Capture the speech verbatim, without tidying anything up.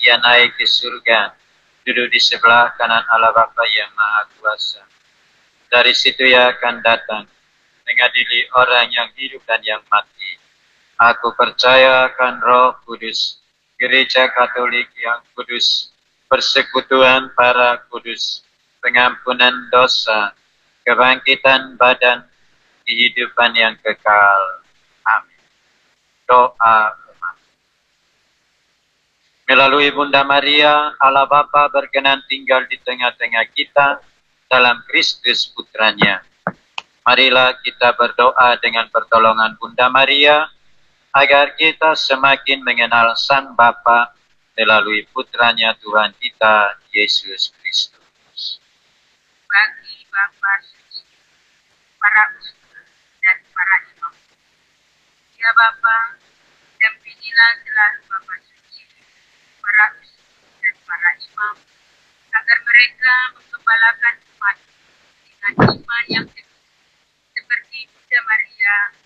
ia naik ke surga, duduk di sebelah kanan Allah Bapa yang Maha Kuasa. Dari situ ia akan datang, mengadili orang yang hidup dan yang mati. Aku percaya akan Roh Kudus, Gereja Katolik yang kudus, persekutuan para kudus, pengampunan dosa, kebangkitan badan, kehidupan yang kekal. Amin. Doa umat. Melalui Bunda Maria, Allah Bapa berkenan tinggal di tengah-tengah kita dalam Kristus Putranya. Marilah kita berdoa dengan pertolongan Bunda Maria, agar kita semakin mengenal Sang Bapa melalui Putranya Tuhan kita, Yesus Kristus. Bagi Bapa suci, para ustaz dan para imam, ya Bapa, dampingilah selalu Bapa suci, para ustaz dan para imam, agar mereka menggembalakan umat dengan iman yang teguh, seperti Bunda Maria